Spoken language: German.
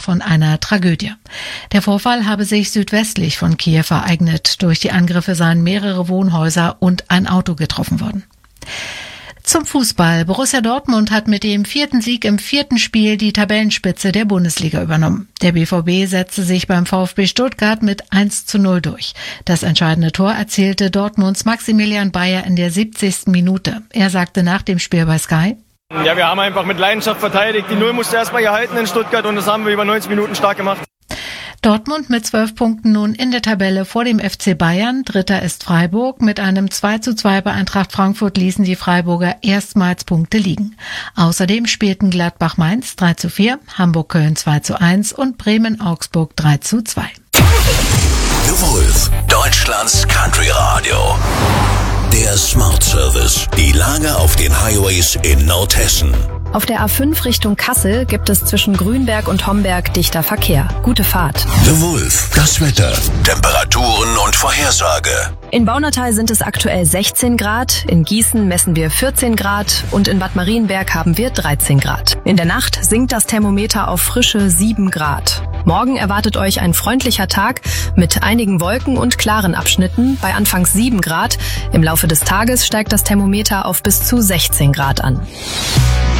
von einer Tragödie. Der Vorfall habe sich südwestlich von Kiew ereignet. Durch die Angriffe seien mehrere Wohnhäuser und ein Auto getroffen worden. Zum Fußball. Borussia Dortmund hat mit dem 4. Sieg im 4. Spiel die Tabellenspitze der Bundesliga übernommen. Der BVB setzte sich beim VfB Stuttgart mit 1:0 durch. Das entscheidende Tor erzielte Dortmunds Maximilian Bayer in der 70. Minute. Er sagte nach dem Spiel bei Sky: Ja, wir haben einfach mit Leidenschaft verteidigt. Die Null musste erstmal gehalten in Stuttgart und das haben wir über 90 Minuten stark gemacht. Dortmund mit 12 Punkten nun in der Tabelle vor dem FC Bayern. Dritter ist Freiburg. Mit einem 2:2 bei Eintracht Frankfurt ließen die Freiburger erstmals Punkte liegen. Außerdem spielten Gladbach-Mainz 3:4, Hamburg-Köln 2:1 und Bremen-Augsburg 3:2. The Wolf, Deutschlands Country Radio. Der Smart Service. Die Lage auf den Highways in Nordhessen. Auf der A5 Richtung Kassel gibt es zwischen Grünberg und Homberg dichter Verkehr. Gute Fahrt. The Wolf, das Wetter, Temperaturen und Vorhersage. In Baunatal sind es aktuell 16 Grad, in Gießen messen wir 14 Grad und in Bad Marienberg haben wir 13 Grad. In der Nacht sinkt das Thermometer auf frische 7 Grad. Morgen erwartet euch ein freundlicher Tag mit einigen Wolken und klaren Abschnitten bei anfangs 7 Grad. Im Laufe des Tages steigt das Thermometer auf bis zu 16 Grad an.